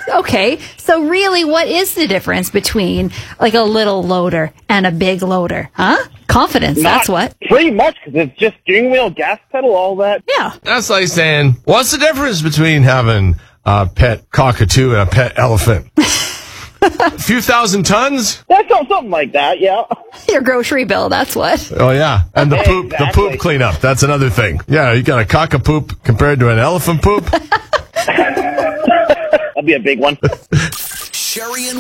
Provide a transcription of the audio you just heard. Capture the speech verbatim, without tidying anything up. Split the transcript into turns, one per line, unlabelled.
Okay, so really, what is the difference between like a little loader and a big loader? Huh? Confidence,
Not
that's what.
Pretty much, because it's just steering wheel, gas pedal, all that.
Yeah.
That's like saying, what's the difference between having a pet cockatoo and a pet elephant? A few thousand tons?
That's something like that, yeah.
Your grocery bill, that's what.
Oh, yeah. And the poop,
Exactly.
the poop cleanup. That's another thing. Yeah, you got a cock-a-poop compared to an elephant poop.
That'd be a big one.
Sherry and